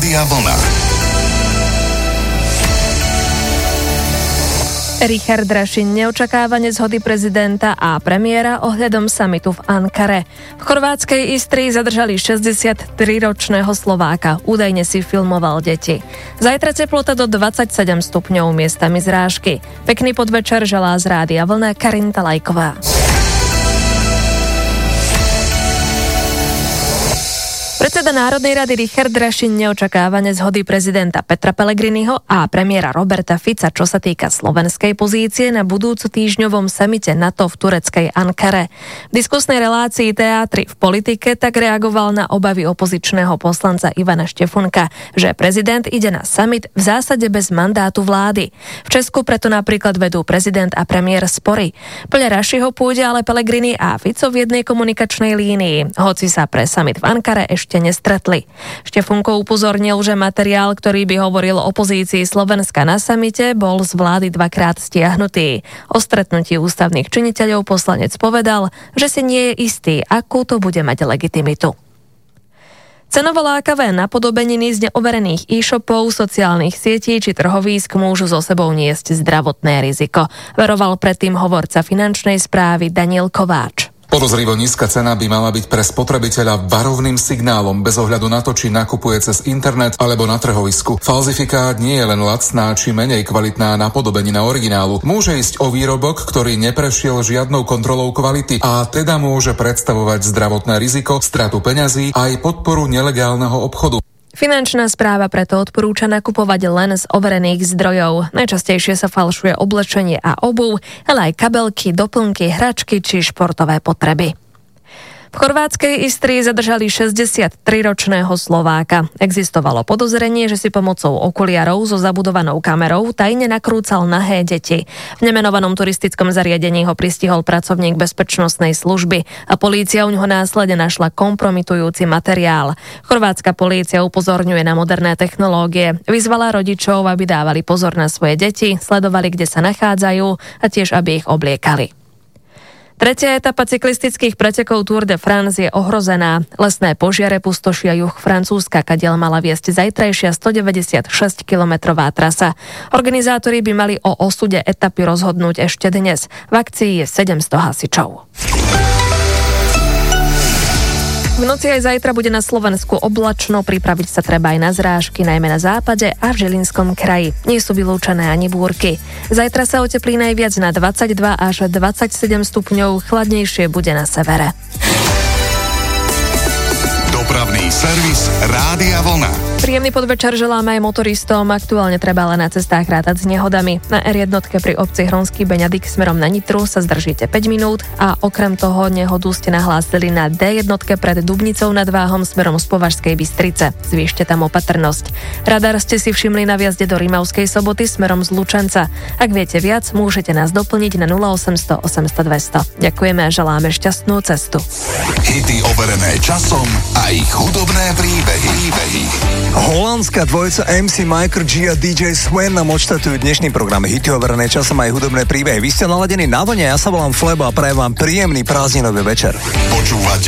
Rádia Vlna. Richard Rašin neočakávane zhody prezidenta a premiéra ohľadom samitu v Ankare. V chorvátskej Istrii zadržali 63-ročného Slováka. Údajne si filmoval deti. Zajtra teplota do 27 stupňov, miestami zrážky. Pekný podvečer želá z Rádia Vlna Karinta Lajková. Predseda Národnej rady Richard Rašin neočakávane zhody prezidenta Petra Pellegriniho a premiéra Roberta Fica, čo sa týka slovenskej pozície na budúco týždňovom samite NATO v tureckej Ankare. V diskusnej relácii Teátri v politike tak reagoval na obavy opozičného poslanca Ivana Štefunka, že prezident ide na samit v zásade bez mandátu vlády. V Česku preto napríklad vedú prezident a premiér spory. Podľa Rašiho pôjde ale Pellegrini a Fico v jednej komunikačnej línii, hoci sa pre samit v Ankare ešte nestretli. Štefunko upozornil, že materiál, ktorý by hovoril o pozícii Slovenska na samite, bol z vlády dvakrát stiahnutý. O stretnutí ústavných činiteľov poslanec povedal, že si nie je istý, akú to bude mať legitimitu. Cenovo lákavé napodobeniny z neoverených e-shopov, sociálnych sietí či trhovísk môžu so sebou niesť zdravotné riziko. Varoval predtým hovorca finančnej správy Daniel Kováč. Podozrivo nízka cena by mala byť pre spotrebiteľa varovným signálom bez ohľadu na to, či nakupuje cez internet alebo na trhovisku. Falzifikát nie je len lacná či menej kvalitná napodobenina originálu. Môže ísť o výrobok, ktorý neprešiel žiadnou kontrolou kvality a teda môže predstavovať zdravotné riziko, stratu peňazí a aj podporu nelegálneho obchodu. Finančná správa preto odporúča nakupovať len z overených zdrojov. Najčastejšie sa falšuje oblečenie a obuv, ale aj kabelky, doplnky, hračky či športové potreby. V chorvátskej Istrii zadržali 63-ročného Slováka. Existovalo podozrenie, že si pomocou okuliarov so zabudovanou kamerou tajne nakrúcal nahé deti. V nemenovanom turistickom zariadení ho pristihol pracovník bezpečnostnej služby a polícia u ňoho následne našla kompromitujúci materiál. Chorvátska polícia upozorňuje na moderné technológie. Vyzvala rodičov, aby dávali pozor na svoje deti, sledovali, kde sa nachádzajú a tiež, aby ich obliekali. Tretia etapa cyklistických pretekov Tour de France je ohrozená. Lesné požiare pustošia juh Francúzska, kadiaľ mala viesť zajtrajšia 196-kilometrová trasa. Organizátori by mali o osude etapy rozhodnúť ešte dnes. V akcii je 700 hasičov. V noci aj zajtra bude na Slovensku oblačno, pripraviť sa treba aj na zrážky, najmä na západe a v Žilinskom kraji. Nie sú vylúčené ani búrky. Zajtra sa oteplí najviac na 22 až 27 stupňov, chladnejšie bude na severe. Dopravný servis Rádia Vlna. Príjemný podvečer želáme aj motoristom. Aktuálne treba ale na cestách rátať s nehodami. Na R1 pri obci Hronský Beňadik smerom na Nitru sa zdržíte 5 minút a okrem toho nehodu ste nahlásili na D1 pred Dubnicou nad Váhom smerom z Považskej Bystrice. Zvýšte tam opatrnosť. Radar ste si všimli na vjazde do Rimavskej Soboty smerom z Lučanca. Ak viete viac, môžete nás doplniť na 0800 800 200. Ďakujeme a želáme šťastnú cestu. Hity overené časom a ich hudobné príbehy. Holandská dvojica MC Michael G a DJ Swen nám odštartujú dnešný program Hity overené časom aj hudobné príbehy. Vy ste naladení na vlne, ja sa volám Flebo a prajem vám príjemný prázdninový večer. Počúvate